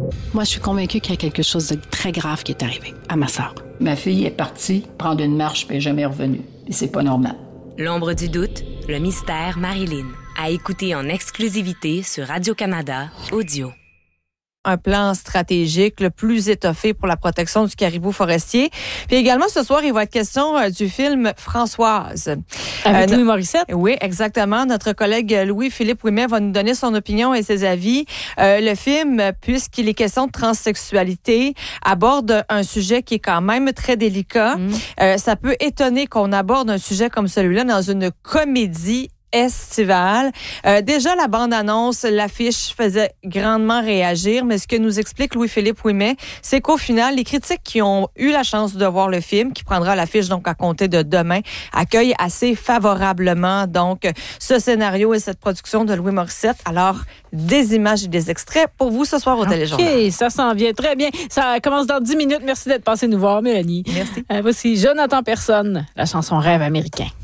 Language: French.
Moi, je suis convaincue qu'il y a quelque chose de très grave qui est arrivé à ma sœur. Ma fille est partie prendre une marche puis elle n'est jamais revenue. Et c'est pas normal. L'ombre du doute, le mystère Marilyn. À écouter en exclusivité sur Radio-Canada Audio. Un plan stratégique le plus étoffé pour la protection du caribou forestier. Puis également, ce soir, il va être question du film Françoise. Avec Louis Morissette? Oui, exactement. Notre collègue Louis-Philippe Ouimet va nous donner son opinion et ses avis. Le film, puisqu'il est question de transsexualité, aborde un sujet qui est quand même très délicat. Ça peut étonner qu'on aborde un sujet comme celui-là dans une comédie estivale. Déjà, la bande-annonce, l'affiche faisait grandement réagir, mais ce que nous explique Louis-Philippe Ouimet, c'est qu'au final, les critiques qui ont eu la chance de voir le film, qui prendra l'affiche donc à compter de demain, accueillent assez favorablement donc ce scénario et cette production de Louis Morissette. Alors, des images et des extraits pour vous ce soir au Téléjournal. OK, ça s'en vient très bien. Ça commence dans 10 minutes. Merci d'être passé nous voir, Mélanie. Merci. Voici Jonathan Personne, la chanson Rêve américain.